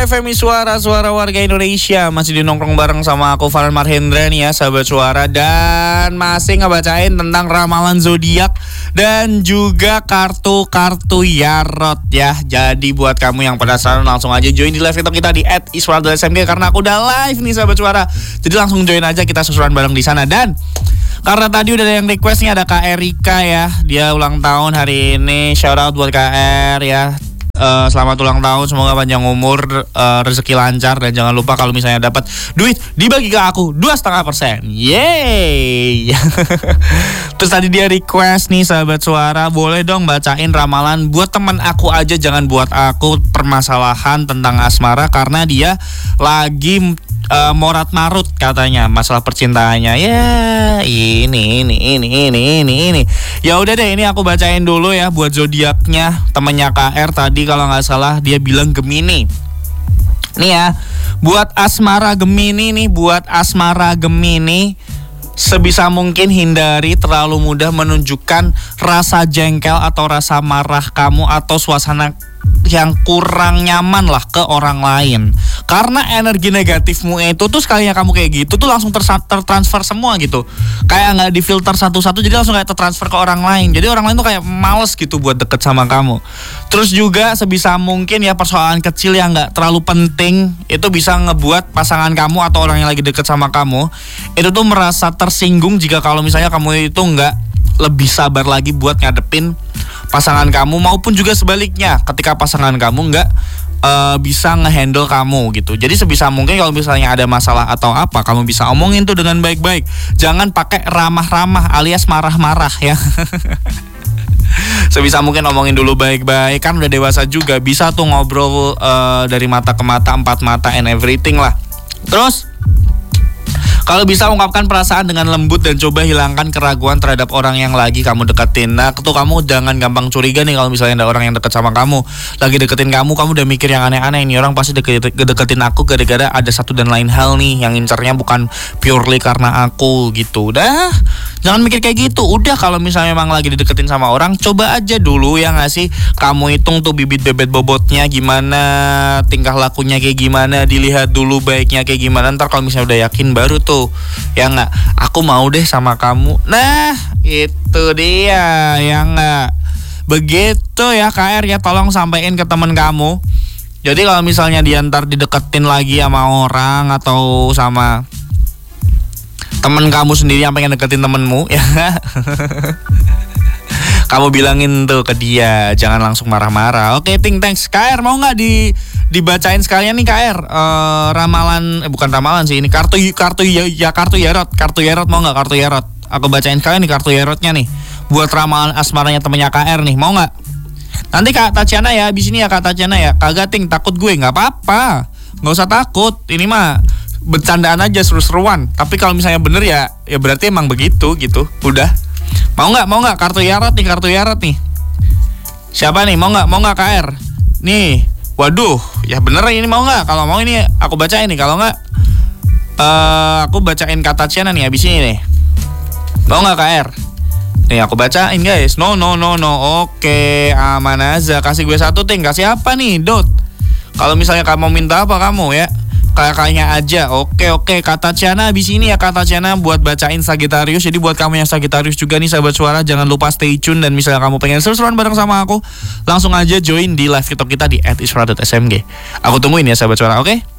FMI Suara Warga Indonesia. Masih di nongkrong bareng sama aku Farhan Marhendra nih ya sahabat suara. Dan masih ngebacain tentang ramalan zodiak dan juga kartu-kartu Yarot ya. Jadi buat kamu yang penasaran langsung aja join di live TikTok kita di @iswara.smg karena aku udah live nih sahabat suara. Jadi langsung join aja, kita susuran bareng di sana. Dan karena tadi udah ada yang request nih, ada Kak Erika ya. Dia ulang tahun hari ini. Shout out buat Kak Er ya. Selamat ulang tahun, semoga panjang umur, rezeki lancar, dan jangan lupa kalau misalnya dapat duit dibagi ke aku 2,5%. Yeay. Terus tadi dia request nih sahabat suara, boleh dong bacain ramalan buat teman aku aja, jangan buat aku, permasalahan tentang asmara karena dia lagi morat marut katanya masalah percintaannya. Ya ini. Ya udah deh, ini aku bacain dulu ya buat zodiaknya temennya KR tadi, kalau nggak salah dia bilang Gemini. Nih ya, buat asmara Gemini nih, sebisa mungkin hindari terlalu mudah menunjukkan rasa jengkel atau rasa marah kamu atau suasana yang kurang nyaman lah ke orang lain. Karena energi negatifmu itu tuh sekalinya kamu kayak gitu tuh langsung tertransfer semua gitu. Kayak gak difilter satu-satu, jadi langsung kayak tertransfer ke orang lain. Jadi orang lain tuh kayak males gitu buat deket sama kamu. Terus juga sebisa mungkin ya persoalan kecil yang gak terlalu penting itu bisa ngebuat pasangan kamu atau orang yang lagi deket sama kamu itu tuh merasa tersinggung jika kalau misalnya kamu itu gak lebih sabar lagi buat ngadepin pasangan kamu, maupun juga sebaliknya ketika pasangan kamu nggak bisa ngehandle kamu gitu. Jadi sebisa mungkin kalau misalnya ada masalah atau apa, kamu bisa omongin tuh dengan baik-baik, jangan pakai ramah-ramah alias marah-marah ya. Sebisa mungkin omongin dulu baik-baik, kan udah dewasa juga, bisa tuh ngobrol dari mata ke mata, 4 mata and everything lah. Terus kalau bisa ungkapkan perasaan dengan lembut dan coba hilangkan keraguan terhadap orang yang lagi kamu deketin. Nah, tuh kamu jangan gampang curiga nih kalau misalnya ada orang yang deket sama kamu, lagi deketin kamu udah mikir yang aneh-aneh. Ini orang pasti deketin aku gara-gara ada satu dan lain hal nih, yang incernya bukan purely karena aku gitu. Udah, jangan mikir kayak gitu. Udah, kalau misalnya memang lagi dideketin sama orang, coba aja dulu ya nggak sih. Kamu hitung tuh bibit bebet bobotnya gimana, tingkah lakunya kayak gimana, dilihat dulu baiknya kayak gimana. Ntar kalau misalnya udah yakin baru tuh ya nggak, aku mau deh sama kamu. Nah itu dia ya nggak, begitu ya KR ya, tolong sampein ke temen kamu. Jadi kalau misalnya dia ntar dideketin lagi sama orang atau sama temen kamu sendiri yang pengen deketin temenmu ya, kamu bilangin tuh ke dia, jangan langsung marah-marah. Oke, thanks. KR mau nggak dibacain sekalian nih KR ramalan, bukan ramalan sih, ini kartu Yarot mau nggak kartu Yarot? Aku bacain sekalian nih kartu Yarotnya nih buat ramalan asmaranya temennya KR nih, mau nggak? Nanti Kak Tatiana ya, abis ini ya Kak Tatiana ya. Kagak takut gue, nggak apa-apa, nggak usah takut. Ini mah bercandaan aja, seru-seruan. Tapi kalau misalnya bener ya berarti emang begitu gitu. Udah. Mau nggak kartu Yarot nih? Siapa nih? Mau nggak KR? Nih. Waduh, ya bener ini mau nggak? Kalau mau ini aku bacain nih, kalau nggak aku bacain kata Ciana nih abis ini nih. Mau nggak KR? Nih aku bacain guys. No. Oke, aman aja. Kasih gue satu ting. Kasih apa nih, Dot? Kalau misalnya kamu minta apa kamu ya? Kakaknya aja. Oke, kata Ciana abis ini ya, kata Ciana buat bacain Sagittarius. Jadi buat kamu yang Sagittarius juga nih sahabat suara, jangan lupa stay tune. Dan misalnya kamu pengen seru-seruan bareng sama aku, langsung aja join di live TikTok kita di @iswara.smg. Aku tungguin ya sahabat suara, oke?